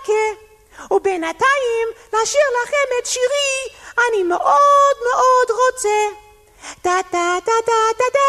מחכה. ובינתיים לשיר לכם את שירי, אני מאוד מאוד רוצה. טה טה טה טה טה טה